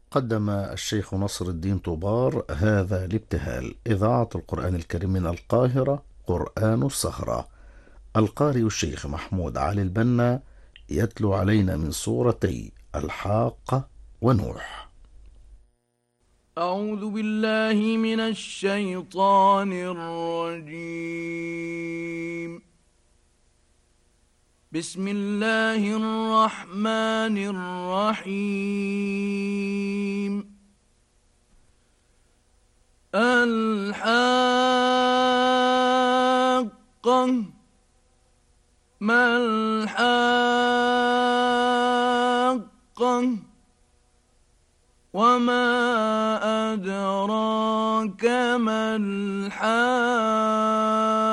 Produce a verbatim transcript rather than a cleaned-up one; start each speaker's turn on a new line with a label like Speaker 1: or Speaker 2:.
Speaker 1: قدم الشيخ نصر الدين طوبار هذا الابتهال. إذاعة القرآن الكريم من القاهرة، قرآن السهرة. القارئ الشيخ محمود علي البنا يتلو علينا من سورتي الحاقة ونوح.
Speaker 2: أعوذ بالله من الشيطان الرجيم. بسم الله الرحمن الرحيم. الحاقة ما الحاقة وما أدراك ما الحاقة